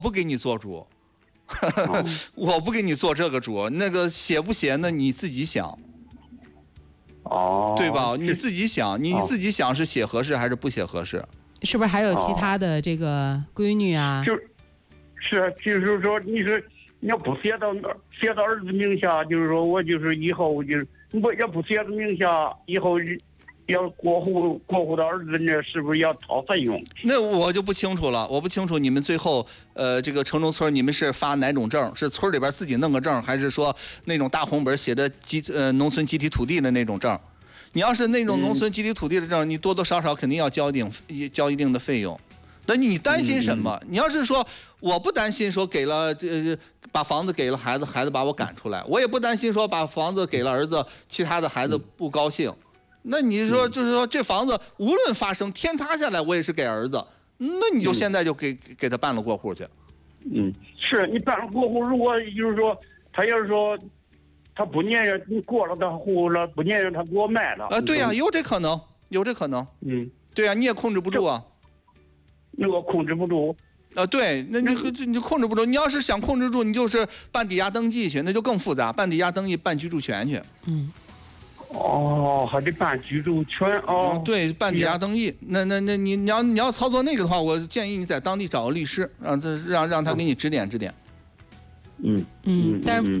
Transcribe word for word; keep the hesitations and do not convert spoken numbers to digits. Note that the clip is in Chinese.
不给你做主，我不给你做这个主，那个写不写呢你自己想， 哦， 对吧？你自己想，你自己想是写合适还是不写合适？ 是不是还有其他的这个闺女啊？ 就，是就是说，你说你要不写到写到儿子名下，就是说我就是以后就是我要不写到名下，以后要过户过户到儿子那，是不是要掏费用？ 那我就不清楚了，我不清楚你们最后呃这个城中村你们是发哪种证？是村里边自己弄个证，还是说那种大红本写的集呃农村集体土地的那种证？你要是那种农村集体土地的证，你多多少少肯定要交一定交一定的费用。那你担心什么？你要是说我不担心说给了呃把房子给了孩子，孩子把我赶出来，我也不担心说把房子给了儿子，其他的孩子不高兴。那你说就是说这房子无论发生天塌下来，我也是给儿子，那你就现在就给给他办了过户去。 嗯，是你办了过户，如果就是说他要是说他不念着你过了他户了，不念着他给我卖了。 啊，对呀、啊，有这可能，有这可能。 嗯， 对呀、啊，你也控制不住啊。 那我控制不住。 啊，对，那你你控制不住。你要是想控制住，你就是办抵押登记去，那就更复杂。办抵押登记，办居住权去。 嗯。 哦，还得办居住权哦、 嗯。对，办抵押登记。那那那你你要你要操作那个的话，我建议你在当地找个律师，让他让让他给你指点指点。 嗯嗯，但是。